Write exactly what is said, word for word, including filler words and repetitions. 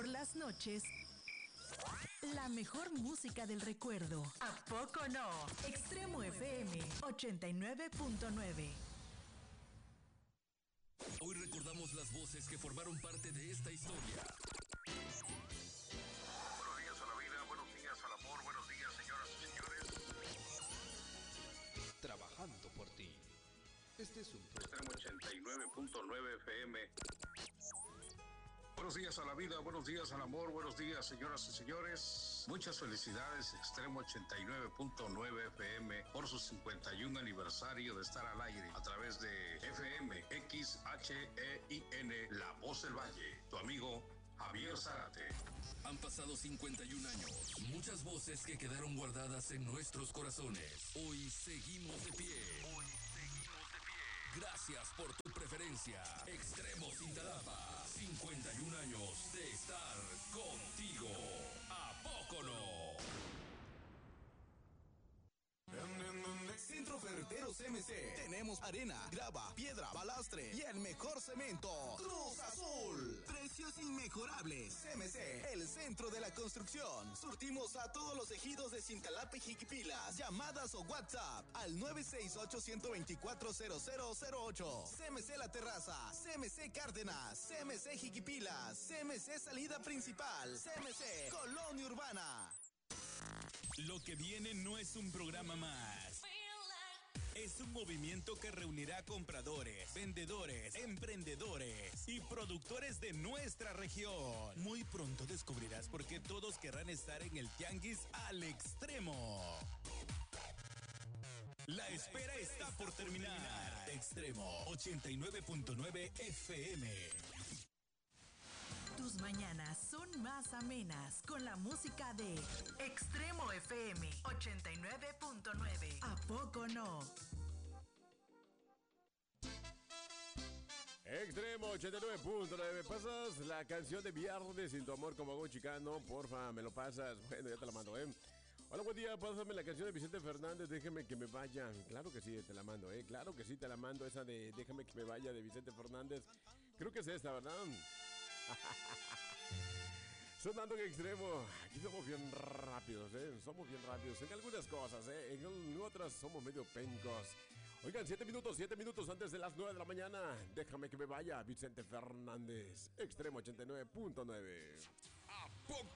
Por las noches, la mejor música del recuerdo. ¿A poco no? Extremo F M ochenta y nueve punto nueve. Hoy recordamos las voces que formaron parte de esta historia. Buenos días a la vida, buenos días al amor, buenos días, señoras y señores. Trabajando por ti. Este es un Extremo ochenta y nueve punto nueve F M. Buenos días a la vida, buenos días al amor, buenos días, señoras y señores. Muchas felicidades, Extremo ochenta y nueve punto nueve F M, por su cincuenta y uno aniversario de estar al aire a través de F M X H E I N, La Voz del Valle. Tu amigo Javier Zárate. Han pasado cincuenta y un años, muchas voces que quedaron guardadas en nuestros corazones. Hoy seguimos de pie. Hoy seguimos de pie. Gracias por tu preferencia. Extremo Cintalapa, cincuenta y un años de estar contigo. ¿A poco no? Centro Ferreteros C M C. Tenemos arena, grava, piedra, balastre y el mejor cemento. Cruz Azul. Precios inmejorables. C M C, el centro de la construcción. Surtimos a todos los ejidos de Cintalapa y Jiquipilas. Llamadas o WhatsApp al nueve seis ocho, uno dos cuatro, cero cero cero ocho. C M C La Terraza. C M C Cárdenas. C M C Jiquipilas. C M C Salida Principal. C M C Colonia Urbana. Lo que viene no es un programa más. Es un movimiento que reunirá compradores, vendedores, emprendedores y productores de nuestra región. Muy pronto descubrirás por qué todos querrán estar en el tianguis al extremo. La espera está por terminar. Extremo ochenta y nueve punto nueve F M. Tus mañanas son más amenas con la música de Extremo F M ochenta y nueve punto nueve. ¿A poco no? Extremo ochenta y nueve punto nueve. ¿Pasas la canción de Viernes sin tu amor como hago chicano? Porfa, me lo pasas. Bueno, ya te la mando, ¿eh? Hola, buen día, pásame la canción de Vicente Fernández, Déjame que me vaya. Claro que sí, te la mando, ¿eh? Claro que sí, te la mando, esa de Déjame que me vaya de Vicente Fernández. Creo que es esta, ¿verdad? Sonando en Extremo. Aquí somos bien rápidos, ¿eh? Somos bien rápidos en algunas cosas, ¿eh? En otras somos medio pencos. Oigan, siete minutos, siete minutos antes de las nueve de la mañana. Déjame que me vaya, Vicente Fernández. Extremo ochenta y nueve punto nueve. ¿A poco